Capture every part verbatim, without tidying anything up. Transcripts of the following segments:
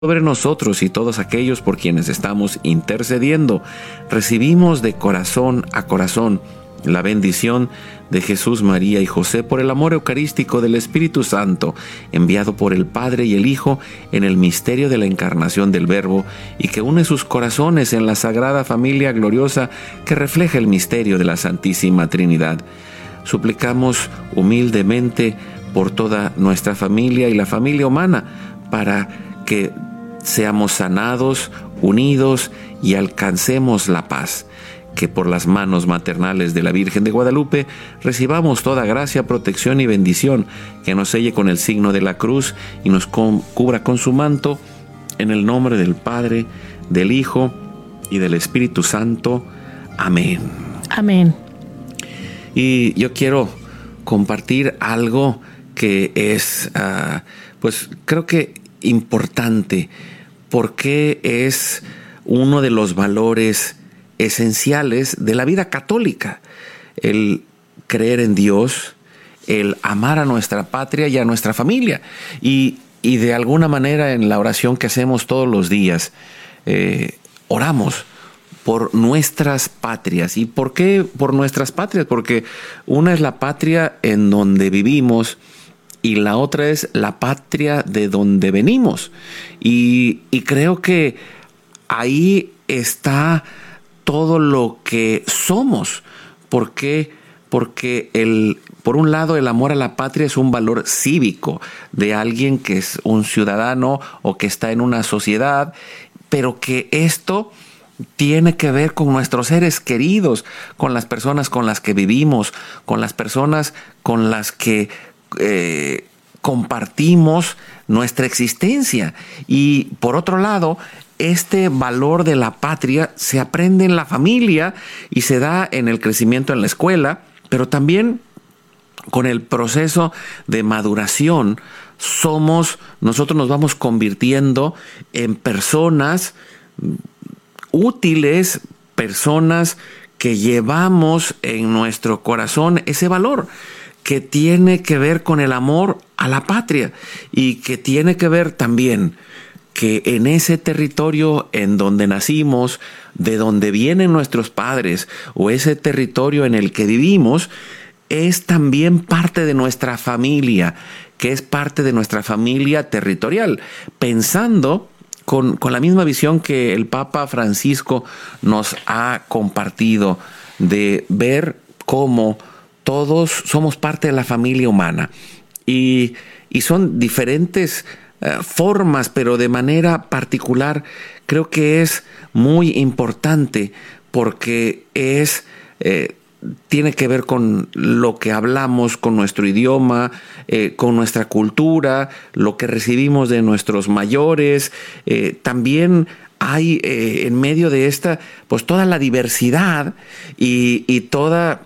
sobre nosotros y todos aquellos por quienes estamos intercediendo. Recibimos de corazón a corazón la bendición de Jesús, María y José por el amor eucarístico del Espíritu Santo, enviado por el Padre y el Hijo en el misterio de la encarnación del Verbo, y que une sus corazones en la sagrada familia gloriosa que refleja el misterio de la Santísima Trinidad. Suplicamos humildemente por toda nuestra familia y la familia humana, para que seamos sanados, unidos y alcancemos la paz. Que por las manos maternales de la Virgen de Guadalupe recibamos toda gracia, protección y bendición, que nos selle con el signo de la cruz y nos cubra con su manto, en el nombre del Padre, del Hijo y del Espíritu Santo. Amén. Amén. Y yo quiero compartir algo que es, uh, pues creo que importante, porque es uno de los valores esenciales de la vida católica: el creer en Dios, el amar a nuestra patria y a nuestra familia. Y, y de alguna manera, en la oración que hacemos todos los días, eh, oramos por nuestras patrias. ¿Y por qué por nuestras patrias? Porque una es la patria en donde vivimos y la otra es la patria de donde venimos. Y, y creo que ahí está todo lo que somos. ¿Por qué? Porque el, por un lado, el amor a la patria es un valor cívico de alguien que es un ciudadano o que está en una sociedad, pero que esto tiene que ver con nuestros seres queridos, con las personas con las que vivimos, con las personas con las que eh, compartimos nuestra existencia. Y por otro lado, este valor de la patria se aprende en la familia y se da en el crecimiento en la escuela, pero también con el proceso de maduración somos, nosotros nos vamos convirtiendo en personas útiles, personas que llevamos en nuestro corazón ese valor que tiene que ver con el amor a la patria y que tiene que ver también que en ese territorio en donde nacimos, de donde vienen nuestros padres, o ese territorio en el que vivimos, es también parte de nuestra familia, que es parte de nuestra familia territorial, pensando con, con la misma visión que el Papa Francisco nos ha compartido, de ver cómo todos somos parte de la familia humana. Y, y son diferentes uh, formas, pero de manera particular creo que es muy importante, porque es eh, tiene que ver con lo que hablamos, con nuestro idioma, eh, con nuestra cultura, lo que recibimos de nuestros mayores. Eh, también hay eh, en medio de esta, pues toda la diversidad y, y toda...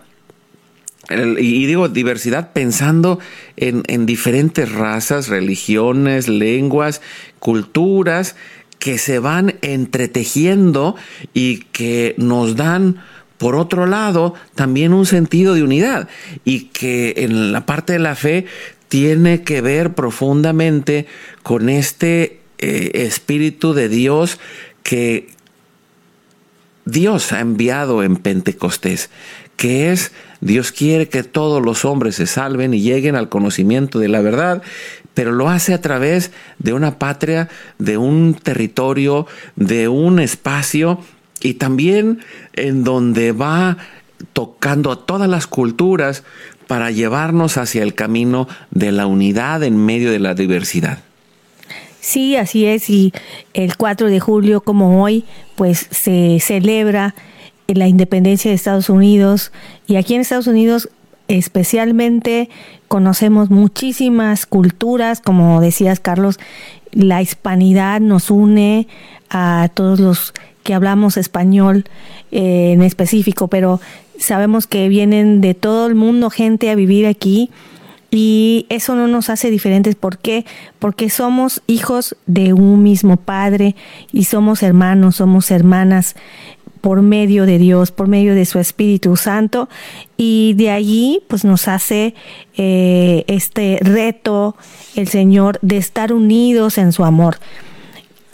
Y digo diversidad pensando en, en diferentes razas, religiones, lenguas, culturas que se van entretejiendo y que nos dan, por otro lado, también un sentido de unidad, y que en la parte de la fe tiene que ver profundamente con este eh, Espíritu de Dios que Dios ha enviado en Pentecostés, que es: Dios quiere que todos los hombres se salven y lleguen al conocimiento de la verdad, pero lo hace a través de una patria, de un territorio, de un espacio, y también en donde va tocando a todas las culturas para llevarnos hacia el camino de la unidad en medio de la diversidad. Sí, así es, y el cuatro de julio, como hoy, pues se celebra la independencia de Estados Unidos, y aquí en Estados Unidos especialmente conocemos muchísimas culturas, como decías, Carlos. La hispanidad nos une a todos los que hablamos español eh, en específico, pero sabemos que vienen de todo el mundo gente a vivir aquí, y eso no nos hace diferentes. ¿Por qué? Porque somos hijos de un mismo Padre y somos hermanos, somos hermanas por medio de Dios, por medio de su Espíritu Santo, y de allí pues nos hace eh, este reto el Señor de estar unidos en su amor.